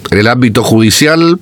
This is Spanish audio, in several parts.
En el ámbito judicial,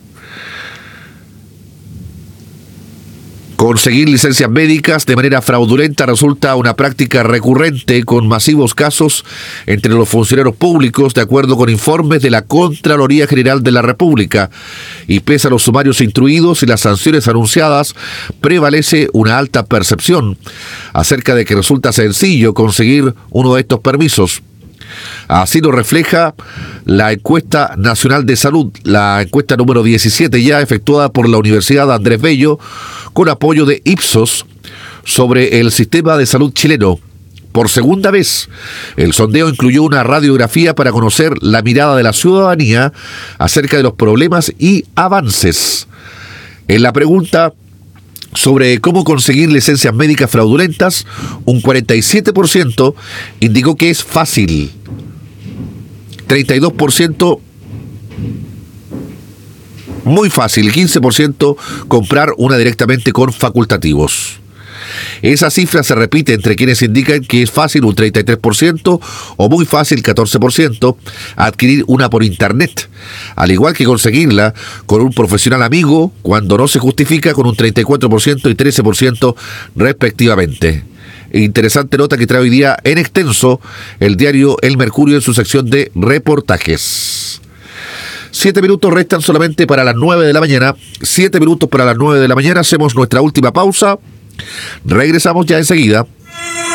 conseguir licencias médicas de manera fraudulenta resulta una práctica recurrente con masivos casos entre los funcionarios públicos, de acuerdo con informes de la Contraloría General de la República. Y pese a los sumarios instruidos y las sanciones anunciadas, prevalece una alta percepción acerca de que resulta sencillo conseguir uno de estos permisos. Así lo refleja la encuesta nacional de salud, la encuesta número 17 ya efectuada por la Universidad Andrés Bello con apoyo de Ipsos sobre el sistema de salud chileno. Por segunda vez, el sondeo incluyó una radiografía para conocer la mirada de la ciudadanía acerca de los problemas y avances. En la pregunta sobre cómo conseguir licencias médicas fraudulentas, un 47% indicó que es fácil. 32% muy fácil, 15% comprar una directamente con facultativos. Esa cifra se repite entre quienes indican que es fácil, un 33%, o muy fácil, 14%, adquirir una por internet, al igual que conseguirla con un profesional amigo cuando no se justifica, con un 34% y 13% respectivamente. Interesante nota que trae hoy día en extenso el diario El Mercurio en su sección de reportajes. 7 minutos restan solamente para las 9 de la mañana. 7 minutos para las 9 de la mañana. Hacemos nuestra última pausa. Regresamos ya enseguida.